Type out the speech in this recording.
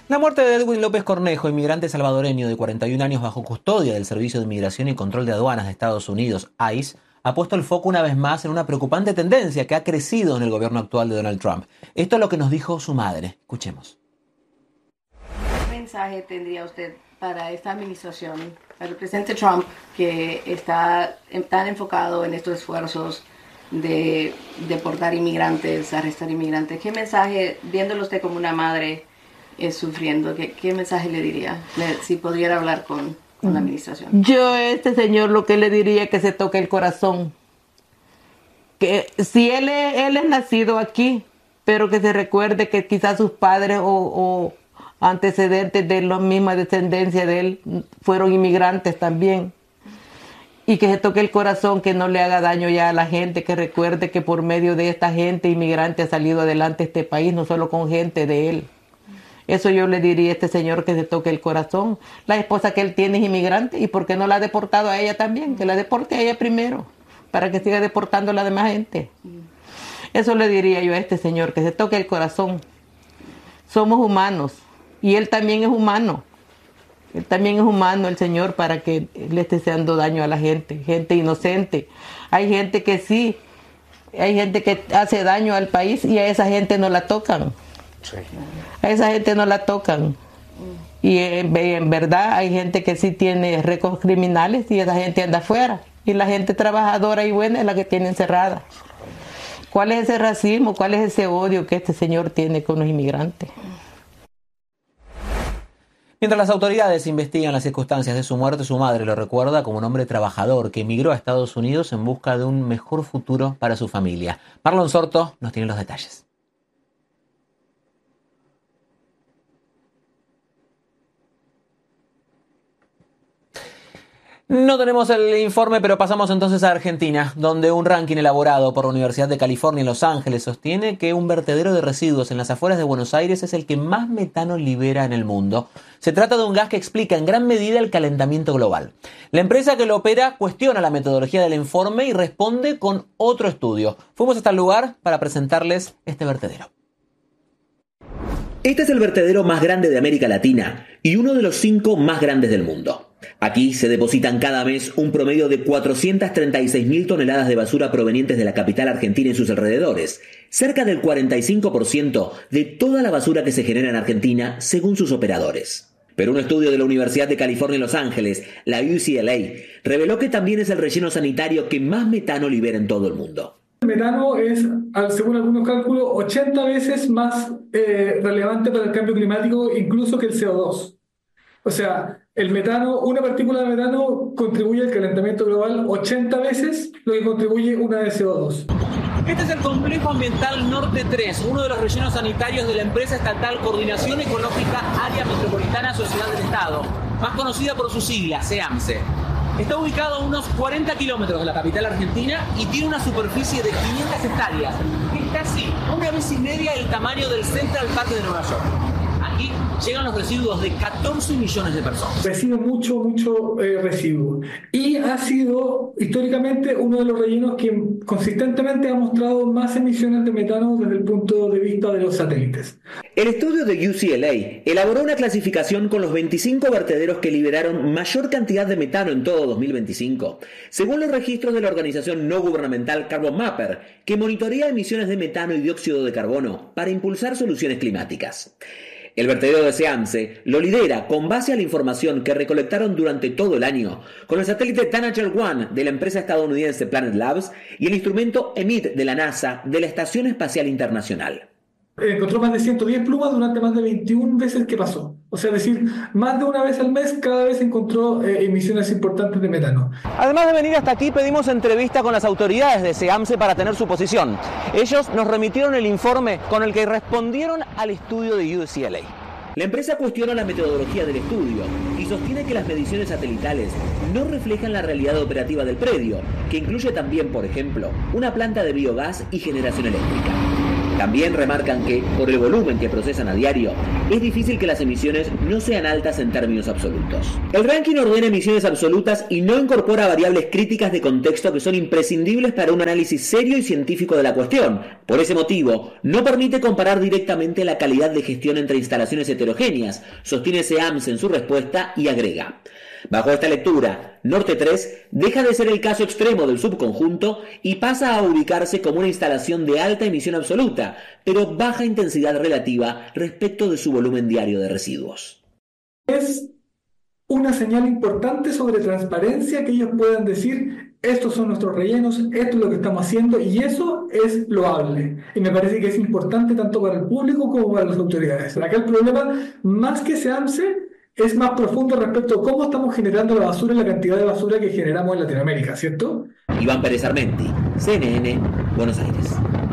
La muerte de Edwin López Cornejo, inmigrante salvadoreño de 41 años bajo custodia del Servicio de Inmigración y Control de Aduanas de Estados Unidos, ICE, ha puesto el foco una vez más en una preocupante tendencia que ha crecido en el gobierno actual de Donald Trump. Esto es lo que nos dijo su madre. Escuchemos. ¿Qué mensaje tendría usted para esta administración, para el presidente Trump, que está tan enfocado en estos esfuerzos de deportar inmigrantes, arrestar inmigrantes? ¿Qué mensaje, viéndolo usted como una madre sufriendo, qué mensaje le diría si pudiera hablar con la administración? Yo a este señor lo que le diría que se toque el corazón. Que si él es nacido aquí, pero que se recuerde que quizás sus padres o antecedentes de la misma descendencia de él fueron inmigrantes también. Y que se toque el corazón, que no le haga daño ya a la gente, que recuerde que por medio de esta gente inmigrante ha salido adelante este país, no solo con gente de él. Eso yo le diría a este señor, que se toque el corazón. La esposa que él tiene es inmigrante, ¿y por qué no la ha deportado a ella también? Que la deporte a ella primero, para que siga deportando a la demás gente. Eso le diría yo a este señor, que se toque el corazón. Somos humanos, y él también es humano. Él también es humano, el señor, para que le esté haciendo daño a la gente inocente. Hay gente que sí, hay gente que hace daño al país y a esa gente no la tocan. Sí. A esa gente no la tocan. Y en verdad hay gente que sí tiene récords criminales y esa gente anda afuera. Y la gente trabajadora y buena es la que tiene encerrada. ¿Cuál es ese racismo? ¿Cuál es ese odio que este señor tiene con los inmigrantes? Mientras las autoridades investigan las circunstancias de su muerte, su madre lo recuerda como un hombre trabajador que emigró a Estados Unidos en busca de un mejor futuro para su familia. Marlon Sorto nos tiene los detalles. No tenemos el informe, pero pasamos entonces a Argentina, donde un ranking elaborado por la Universidad de California en Los Ángeles sostiene que un vertedero de residuos en las afueras de Buenos Aires es el que más metano libera en el mundo. Se trata de un gas que explica en gran medida el calentamiento global. La empresa que lo opera cuestiona la metodología del informe y responde con otro estudio. Fuimos hasta el lugar para presentarles este vertedero. Este es el vertedero más grande de América Latina y uno de los 5 más grandes del mundo. Aquí se depositan cada mes un promedio de 436.000 toneladas de basura provenientes de la capital argentina y sus alrededores, cerca del 45% de toda la basura que se genera en Argentina, según sus operadores. Pero un estudio de la Universidad de California en Los Ángeles, la UCLA, reveló que también es el relleno sanitario que más metano libera en todo el mundo. El metano es, según algunos cálculos, 80 veces más relevante para el cambio climático incluso que el CO2. O sea, el metano, una partícula de metano contribuye al calentamiento global 80 veces lo que contribuye una de CO2. Este es el Complejo Ambiental Norte 3, uno de los rellenos sanitarios de la empresa estatal Coordinación Ecológica Área Metropolitana Sociedad del Estado, más conocida por sus siglas, SEAMSE. Está ubicado a unos 40 kilómetros de la capital argentina y tiene una superficie de 500 hectáreas, que es casi una vez y media el tamaño del Central Park de Nueva York. Aquí llegan los residuos de 14 millones de personas. Recibe mucho residuo. Y ha sido históricamente uno de los rellenos que consistentemente ha mostrado más emisiones de metano desde el punto de vista de los satélites. El estudio de UCLA elaboró una clasificación con los 25 vertederos que liberaron mayor cantidad de metano en todo 2025, según los registros de la organización no gubernamental Carbon Mapper, que monitorea emisiones de metano y dióxido de carbono para impulsar soluciones climáticas. El vertedero de SEAMSE lo lidera con base a la información que recolectaron durante todo el año con el satélite Tanager-1 de la empresa estadounidense Planet Labs y el instrumento EMIT de la NASA de la Estación Espacial Internacional. Encontró más de 110 plumas durante más de 21 veces que pasó. O sea, es decir, más de una vez al mes, cada vez encontró emisiones importantes de metano. Además de venir hasta aquí, pedimos entrevista con las autoridades de SEAMSE para tener su posición. Ellos nos remitieron el informe con el que respondieron al estudio de UCLA. La empresa cuestiona la metodología del estudio y sostiene que las mediciones satelitales no reflejan la realidad operativa del predio, que incluye también, por ejemplo, una planta de biogás y generación eléctrica. La También remarcan que, por el volumen que procesan a diario, es difícil que las emisiones no sean altas en términos absolutos. El ranking ordena emisiones absolutas y no incorpora variables críticas de contexto que son imprescindibles para un análisis serio y científico de la cuestión. Por ese motivo, no permite comparar directamente la calidad de gestión entre instalaciones heterogéneas, sostiene SEAMSE en su respuesta y agrega: bajo esta lectura, Norte 3 deja de ser el caso extremo del subconjunto y pasa a ubicarse como una instalación de alta emisión absoluta, pero baja intensidad relativa respecto de su volumen diario de residuos. Es una señal importante sobre transparencia, que ellos puedan decir: estos son nuestros rellenos, esto es lo que estamos haciendo, y eso es loable. Y me parece que es importante tanto para el público como para las autoridades. Acá el problema, más que SEAMSE, es más profundo respecto a cómo estamos generando la basura y la cantidad de basura que generamos en Latinoamérica, ¿cierto? Iván Pérez Armenti, CNN, Buenos Aires.